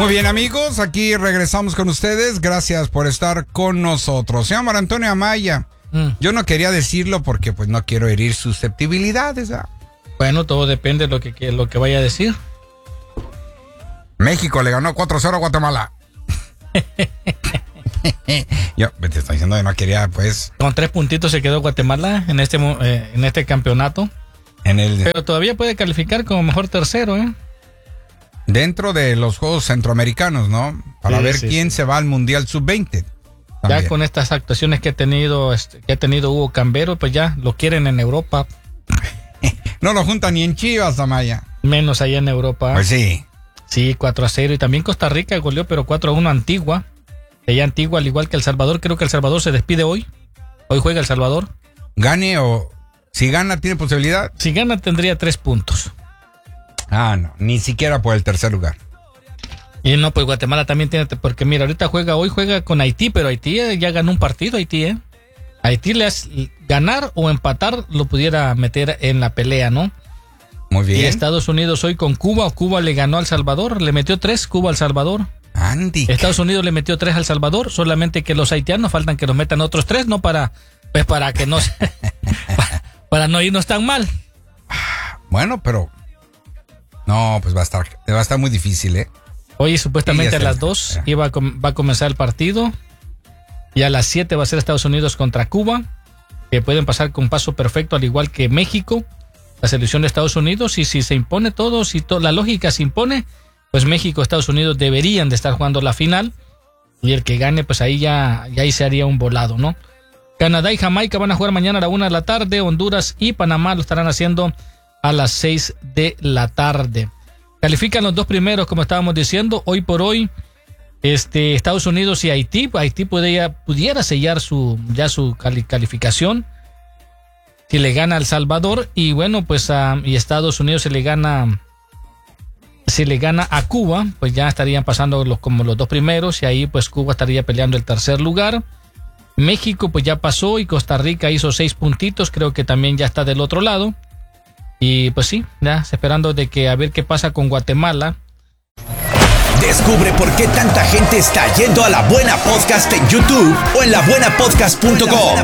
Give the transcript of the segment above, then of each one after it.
Muy bien, amigos, aquí regresamos con ustedes. Gracias por estar con nosotros. Se llama Antonio Amaya. Yo no quería decirlo porque pues no quiero herir susceptibilidades. Bueno, todo depende de lo que vaya a decir. México le ganó 4-0 a Guatemala. Yo te estoy diciendo que no quería, pues. Con 3 puntitos se quedó Guatemala en este campeonato. Pero todavía puede calificar como mejor tercero, Dentro de los Juegos Centroamericanos, ¿no? Para ver quién se va al Mundial Sub-20. Ya con estas actuaciones que ha tenido Hugo Cambero, pues ya lo quieren en Europa. No lo juntan ni en Chivas, Amaya. Menos allá en Europa. Pues sí. Sí, 4-0. Y también Costa Rica goleó, pero 4-1 Antigua. Allá Antigua, al igual que El Salvador. Creo que El Salvador se despide hoy. Hoy juega El Salvador. Gane o... Si gana, ¿tiene posibilidad? Si gana, tendría 3 puntos. No. Ni siquiera por el tercer lugar. Y no, pues Guatemala también tiene... Porque mira, ahorita juega con Haití, pero Haití ya ganó un partido, Haití, Haití ganar o empatar lo pudiera meter en la pelea, ¿no? Muy bien. Y Estados Unidos hoy con Cuba. Cuba le ganó al Salvador. Le metió 3 Cuba al Salvador. Andy. Estados Unidos le metió 3 al Salvador. Solamente que los haitianos faltan que nos metan otros 3, ¿no? Para que no... para no irnos tan mal. Bueno, pero... No, pues va a estar muy difícil, Hoy supuestamente a las 2 va a comenzar el partido. Y a las 7 va a ser Estados Unidos contra Cuba. Que pueden pasar con paso perfecto, al igual que México. La selección de Estados Unidos. Y si se impone todo, si la lógica se impone, pues México, Estados Unidos deberían de estar jugando la final. Y el que gane, pues ahí ahí se haría un volado, ¿no? Canadá y Jamaica van a jugar mañana a la 1 de la tarde. Honduras y Panamá lo estarán haciendo a las 6 de la tarde. Califican los 2 primeros, como estábamos diciendo. Hoy por hoy, Estados Unidos y Haití. Haití pudiera sellar su calificación si le gana a El Salvador. Y bueno, pues y Estados Unidos si le gana a Cuba, pues ya estarían pasando como los 2 primeros. Y ahí pues Cuba estaría peleando el tercer lugar. México pues ya pasó y Costa Rica hizo 6 puntitos. Creo que también ya está del otro lado. Y pues sí, ya esperando de que a ver qué pasa con Guatemala. Descubre por qué tanta gente está yendo a La Buena Podcast en YouTube o en labuenapodcast.com.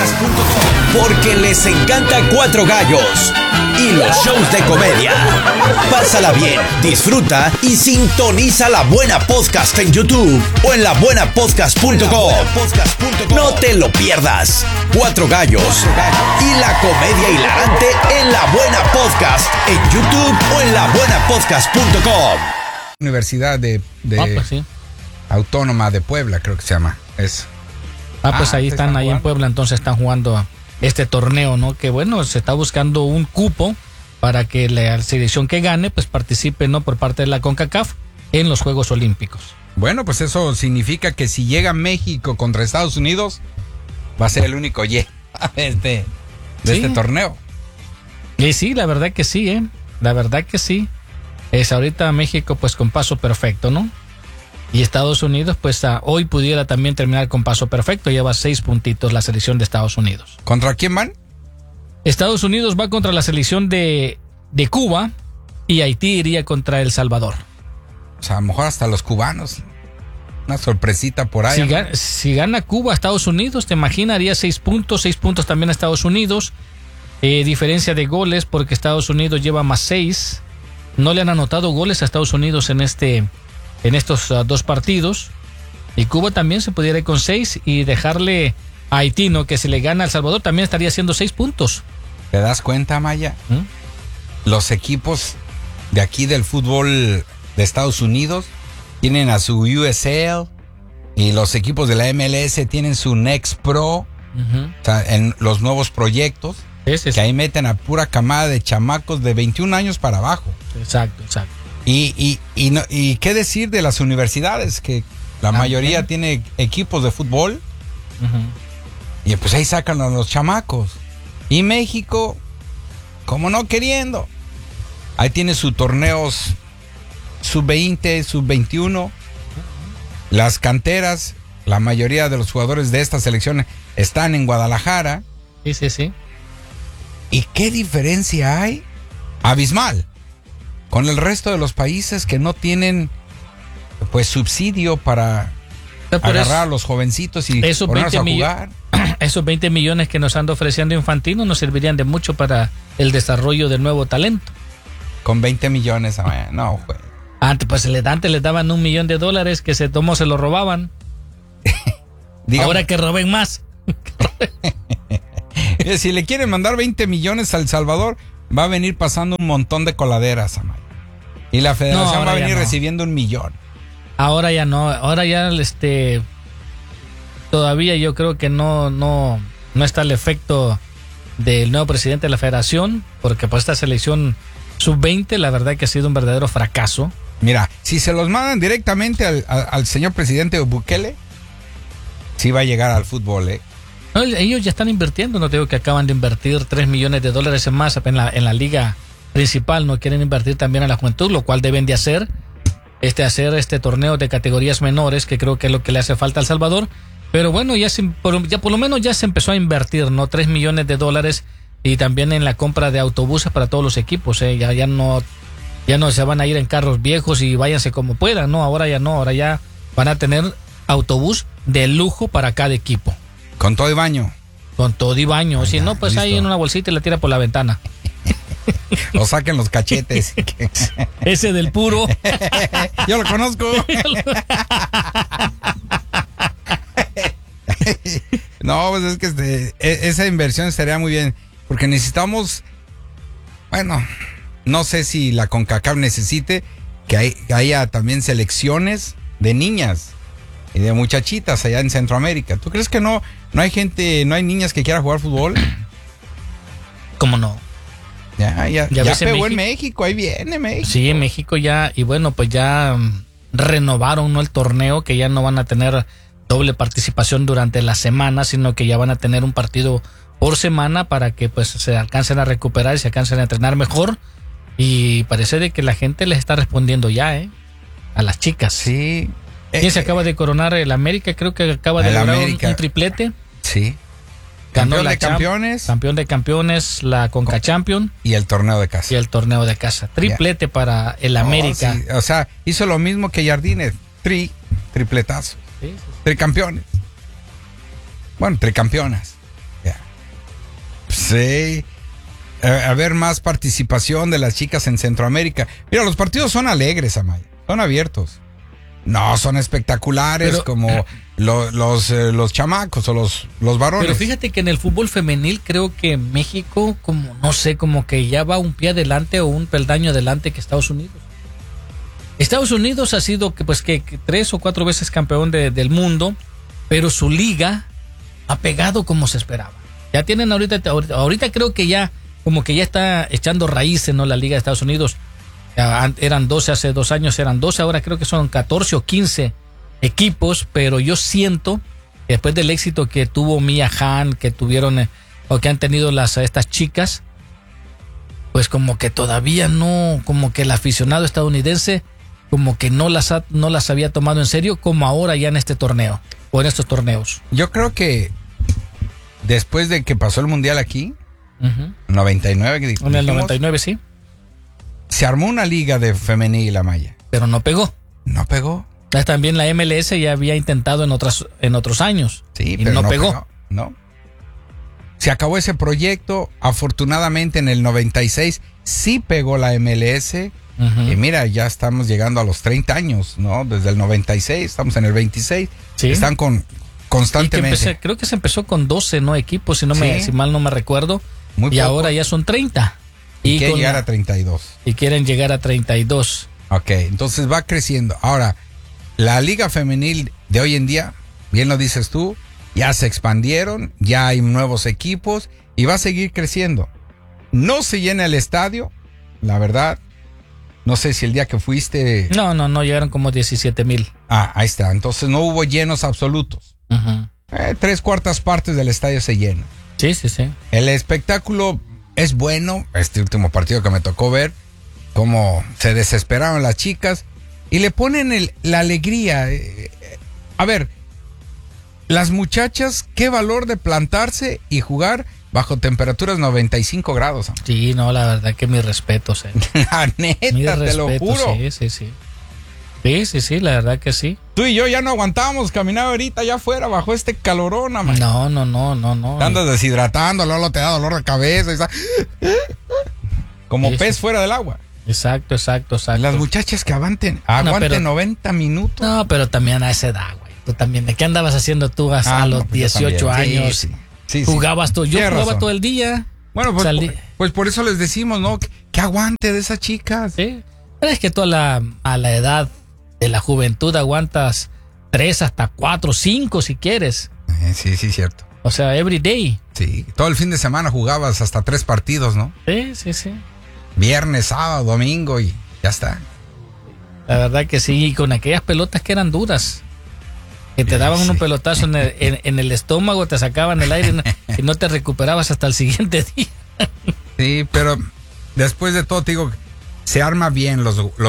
Porque les encanta Cuatro Gallos y los shows de comedia. Pásala bien, disfruta y sintoniza La Buena Podcast en YouTube o en labuenapodcast.com. No te lo pierdas. Cuatro Gallos y la comedia hilarante en La Buena Podcast en YouTube o en labuenapodcast.com. Universidad de pues sí. Autónoma de Puebla, creo que se llama. Pues ahí están ahí en Puebla, entonces están jugando este torneo, ¿no? Que bueno, se está buscando un cupo para que la selección que gane, pues participe, ¿no? Por parte de la CONCACAF en los Juegos Olímpicos. Bueno, pues eso significa que si llega México contra Estados Unidos, va a ser el único de este torneo. Y sí, la verdad que sí, La verdad que sí. Ahorita México pues con paso perfecto, ¿no? Y Estados Unidos pues hoy pudiera también terminar con paso perfecto. Lleva 6 puntitos la selección de Estados Unidos. ¿Contra quién van? Estados Unidos va contra la selección de Cuba y Haití iría contra El Salvador. O sea, a lo mejor hasta los cubanos. Una sorpresita por ahí. Si gana Cuba, Estados Unidos, te imaginas, haría 6 puntos. 6 puntos también a Estados Unidos. Diferencia de goles porque Estados Unidos lleva más 6. No le han anotado goles a Estados Unidos en estos 2 partidos. Y Cuba también se pudiera ir con 6 y dejarle a Haití, ¿no? Que si le gana a El Salvador también estaría haciendo 6 puntos. ¿Te das cuenta, Maya? Los equipos de aquí del fútbol de Estados Unidos tienen a su USL y los equipos de la MLS tienen su Next Pro. O sea, en los nuevos proyectos. Que ahí meten a pura camada de chamacos de 21 años para abajo. Exacto. Y qué decir de las universidades, que la mayoría tiene equipos de fútbol. Y pues ahí sacan a los chamacos. Y México, como no queriendo, ahí tiene sus torneos sub-20, sub-21. Las canteras, la mayoría de los jugadores de esta selección están en Guadalajara. Sí. ¿Y qué diferencia hay? Abismal. Con el resto de los países que no tienen pues subsidio para agarrar a los jovencitos y ponerlos a jugar. Esos 20 millones que nos anda ofreciendo Infantino nos servirían de mucho para el desarrollo del nuevo talento. Con 20 millones, no, güey. Antes les daban $1 millón que se lo robaban. Ahora que roben más. Si le quieren mandar 20 millones a El Salvador, va a venir pasando un montón de coladeras, Amaya. Y la federación va a venir recibiendo $1 millón. Ahora ya no, todavía yo creo que no está el efecto del nuevo presidente de la federación, porque pues esta selección sub-20 la verdad que ha sido un verdadero fracaso. Mira, si se los mandan directamente al señor presidente Bukele, sí va a llegar al fútbol, ¿eh? No, ellos ya están invirtiendo, no te digo que acaban de invertir $3 millones en más en la liga principal, no quieren invertir también a la juventud, lo cual deben de hacer este torneo de categorías menores, que creo que es lo que le hace falta a El Salvador. Pero bueno, ya por lo menos ya se empezó a invertir, ¿no? $3 millones y también en la compra de autobuses para todos los equipos, ya no se van a ir en carros viejos y váyanse como puedan, ¿no? Ahora ya van a tener autobús de lujo para cada equipo. Con todo y baño. Con todo y baño, si no, pues listo. Ahí en una bolsita y la tira por la ventana. O saquen los cachetes. Ese del puro. Yo lo conozco. No, pues es que esa inversión estaría muy bien, porque necesitamos, bueno, no sé si la CONCACAF necesite que haya también selecciones de niñas y de muchachitas allá en Centroamérica. ¿Tú crees que no hay niñas que quieran jugar fútbol? ¿Cómo no? Ya pegó en México, ahí viene México. Sí, en México ya, y bueno, pues ya renovaron, ¿no?, el torneo, que ya no van a tener doble participación durante la semana, sino que ya van a tener un partido por semana para que pues se alcancen a recuperar y se alcancen a entrenar mejor. Y parece de que la gente les está respondiendo ya, a las chicas. Sí. ¿Quién se acaba de coronar? El América, creo que acaba de lograr un triplete. Sí. Campeón de campeones, la Conca Champion y el torneo de casa. Triplete para el América. Sí. O sea, hizo lo mismo que Jardines, tripletazo. Sí. Tricampeones. Bueno, tricampeonas. Sí. A ver, más participación de las chicas en Centroamérica. Mira, los partidos son alegres, Amaya. Son abiertos. No son espectaculares, pero, como los chamacos o los varones. Pero fíjate que en el fútbol femenil creo que México, como que ya va un pie adelante o un peldaño adelante que Estados Unidos. Estados Unidos ha sido que 3 o 4 veces campeón del mundo, pero su liga ha pegado como se esperaba. Ya tienen ahorita creo que ya como que ya está echando raíces, ¿no?, la liga de Estados Unidos. Eran 12 hace 2 años, eran 12, ahora creo que son 14 o 15 equipos, pero yo siento que después del éxito que tuvo Mia Hamm, que tuvieron o que han tenido estas chicas, pues como que todavía no, como que el aficionado estadounidense como que no las había tomado en serio como ahora ya en este torneo o en estos torneos. Yo creo que después de que pasó el mundial aquí, 99 que dijimos, en el 99 sí. Se armó una liga de femenil, Amaya. Pero no pegó. No pegó. También la MLS ya había intentado en otros años. Sí, pero no pegó. No. Se acabó ese proyecto. Afortunadamente en el 96 sí pegó la MLS. Y mira, ya estamos llegando a los 30 años, ¿no? Desde el 96, estamos en el 26. Sí. Están constantemente. Creo que se empezó con 12, ¿no?, equipos, si mal no me recuerdo. Muy y poco. Ahora ya son 30. Y quieren llegar a 32. Y quieren llegar a 32. Ok, entonces va creciendo. Ahora, la liga femenil de hoy en día, bien lo dices tú, ya se expandieron, ya hay nuevos equipos y va a seguir creciendo. No se llena el estadio, la verdad. No sé si el día que fuiste... No, llegaron como 17,000. Ahí está. Entonces no hubo llenos absolutos. 3/4 partes del estadio se llenan. Sí. El espectáculo es bueno. Este último partido que me tocó ver, cómo se desesperaron las chicas y le ponen la alegría. A ver, las muchachas, qué valor de plantarse y jugar bajo temperaturas 95 grados. Sí, no, la verdad que mis respetos. La neta, te lo juro. Sí. Sí, la verdad que sí. Tú y yo ya no aguantábamos caminar ahorita allá afuera bajo este calorón, man. No. Te andas deshidratando, luego te da dolor de cabeza. Como pez fuera del agua. Exacto. Las muchachas que aguanten 90 minutos. No, pero también a esa edad, güey. Tú también. ¿De qué andabas haciendo tú a los 18 años? Sí. Jugabas tú. Yo jugaba todo el día. Bueno, pues por eso les decimos, ¿no? Que aguante de esas chicas. Sí. Pero es que tú a la edad de la juventud aguantas 3 hasta 4, 5 si quieres. Sí, cierto. O sea, every day. Sí, todo el fin de semana jugabas hasta 3 partidos, ¿no? Sí. Viernes, sábado, domingo y ya está. La verdad que sí, y con aquellas pelotas que eran duras. Que te daban un pelotazo en el estómago, te sacaban el aire y no te recuperabas hasta el siguiente día. Sí, pero después de todo te digo, se arma bien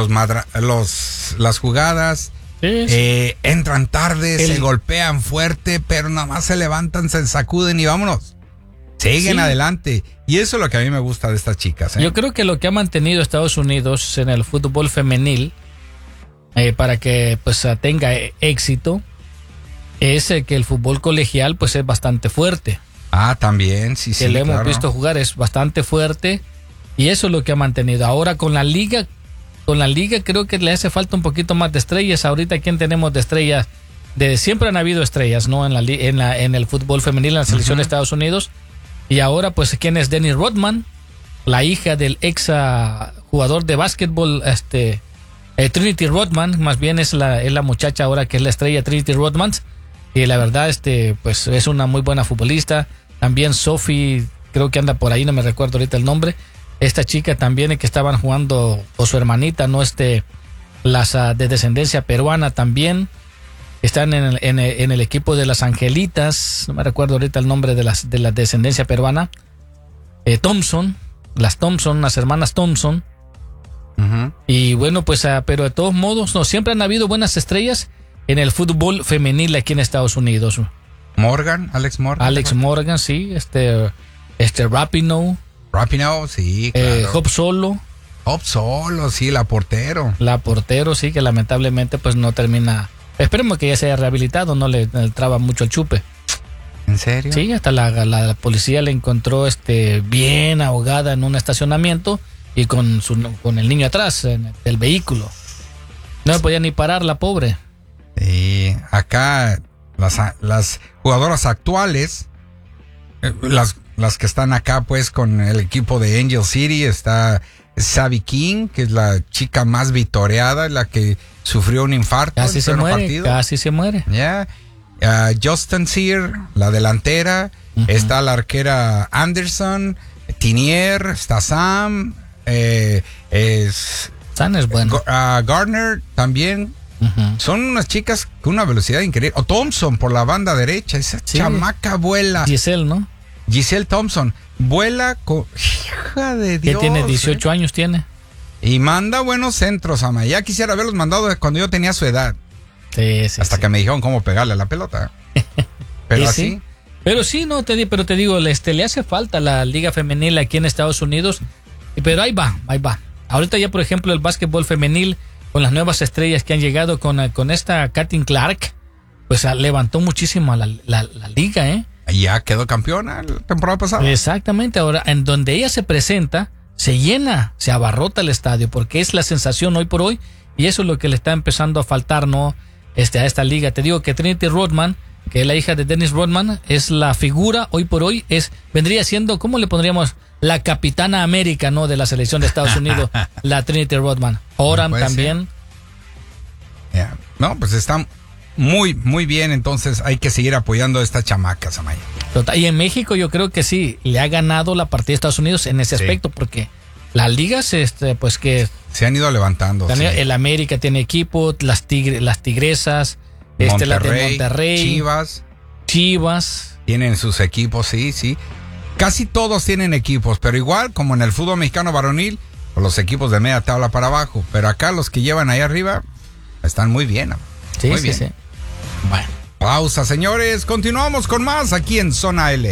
las jugadas. Sí. Entran tarde, se golpean fuerte, pero nada más se levantan, se sacuden y vámonos. Siguen adelante. Y eso es lo que a mí me gusta de estas chicas. Yo creo que lo que ha mantenido Estados Unidos en el fútbol femenil para que pues tenga éxito es que el fútbol colegial pues es bastante fuerte. También, sí. Que le hemos visto jugar, es bastante fuerte y eso es lo que ha mantenido. Ahora con la liga creo que le hace falta un poquito más de estrellas. Ahorita, ¿quién tenemos de estrellas? Siempre han habido estrellas, ¿no? En el fútbol femenil, en la selección de Estados Unidos. Y ahora, pues, ¿quién es? Dennis Rodman, la hija del ex jugador de básquetbol, Trinity Rodman, más bien es la muchacha ahora que es la estrella Trinity Rodman. Y la verdad, pues, es una muy buena futbolista. También Sophie, creo que anda por ahí, no me recuerdo ahorita el nombre. Esta chica también que estaban jugando, o su hermanita, ¿no? Las de descendencia peruana también. Están en el equipo de las Angelitas, no me recuerdo ahorita el nombre de la descendencia peruana. Thompson, las hermanas Thompson. Uh-huh. Y bueno, pues, pero de todos modos, no, siempre han habido buenas estrellas en el fútbol femenil aquí en Estados Unidos. Alex Morgan, sí. Rapinoe, sí, claro. Hope Solo, sí, la portero, sí, que lamentablemente pues no termina. Esperemos que ya se haya rehabilitado, no le traba mucho el chupe. ¿En serio? Sí, hasta la policía le encontró bien ahogada en un estacionamiento y con el niño atrás en el vehículo. No me podía ni parar la pobre. Sí, acá las jugadoras actuales, las que están acá pues con el equipo de Angel City, está Savvy King, que es la chica más vitoreada, la que sufrió un infarto. Casi se muere. Yeah. Justin Sear, la delantera. Uh-huh. Está la arquera Anderson, Tinier, está Sam. Sam es bueno. Gardner también. Uh-huh. Son unas chicas con una velocidad increíble. O Thompson por la banda derecha. Esa chamaca vuela. Giselle Thompson vuela con... Hija de Dios. Que tiene 18 años tiene. Y manda buenos centros, ama. Ya quisiera haberlos mandado cuando yo tenía su edad. Sí. Hasta que me dijeron cómo pegarle a la pelota. Pero así. Sí. Pero sí, no pero te digo, le hace falta la liga femenil aquí en Estados Unidos. Pero ahí va. Ahorita ya, por ejemplo, el básquetbol femenil, con las nuevas estrellas que han llegado con esta Caitlin Clark, pues levantó muchísimo a la liga, ¿eh? Ya quedó campeona la temporada pasada. Exactamente. Ahora, en donde ella se presenta, se llena, se abarrota el estadio, porque es la sensación hoy por hoy, y eso es lo que le está empezando a faltar, ¿no? A esta liga. Te digo que Trinity Rodman, que es la hija de Dennis Rodman, es la figura hoy por hoy, vendría siendo, ¿cómo le pondríamos? La capitana América, ¿no? De la selección de Estados Unidos, la Trinity Rodman. Oram también. Yeah. No, pues está muy, muy bien, entonces hay que seguir apoyando a estas chamacas, Amaya. Total. Y en México yo creo que sí, le ha ganado la partida de Estados Unidos en ese aspecto, porque las ligas, pues que... se han ido levantando. El América tiene equipo, las Tigresas, la de Monterrey. Chivas. Tienen sus equipos, sí. Casi todos tienen equipos, pero igual como en el fútbol mexicano varonil, los equipos de media tabla para abajo. Pero acá los que llevan ahí arriba están muy bien. Muy bien. Sí. Bueno. Pausa, señores. Continuamos con más aquí en Zona LA.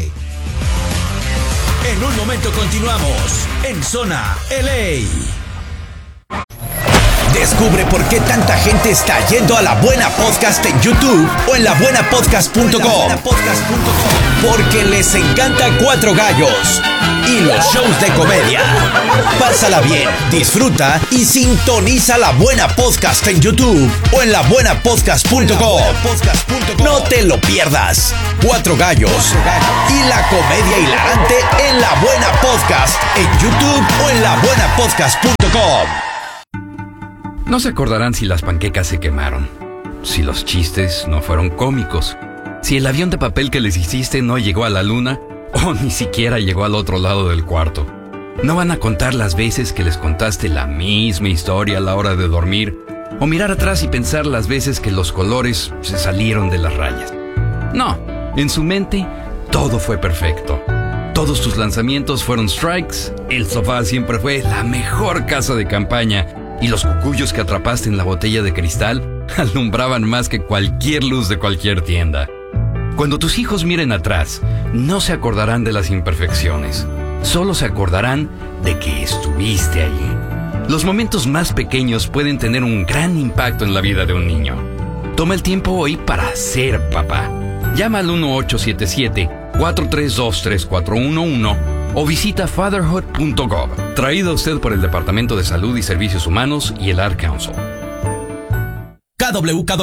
En un momento continuamos en Zona LA. Descubre por qué tanta gente está yendo a La Buena Podcast en YouTube o en labuenapodcast.com. Porque les encanta Cuatro Gallos y los shows de comedia. Pásala bien, disfruta y sintoniza La Buena Podcast en YouTube o en labuenapodcast.com. No te lo pierdas. Cuatro Gallos y la comedia hilarante en La Buena Podcast en YouTube o en labuenapodcast.com. No se acordarán si las panquecas se quemaron, si los chistes no fueron cómicos, si el avión de papel que les hiciste no llegó a la luna o ni siquiera llegó al otro lado del cuarto. No van a contar las veces que les contaste la misma historia a la hora de dormir o mirar atrás y pensar las veces que los colores se salieron de las rayas. No, en su mente todo fue perfecto. Todos tus lanzamientos fueron strikes, el sofá siempre fue la mejor casa de campaña y los cucuyos que atrapaste en la botella de cristal alumbraban más que cualquier luz de cualquier tienda. Cuando tus hijos miren atrás, no se acordarán de las imperfecciones, solo se acordarán de que estuviste allí. Los momentos más pequeños pueden tener un gran impacto en la vida de un niño. Toma el tiempo hoy para ser papá. Llama al 1877-432-3411 o visita fatherhood.gov. Traído a usted por el Departamento de Salud y Servicios Humanos y el Ad Council. KWKW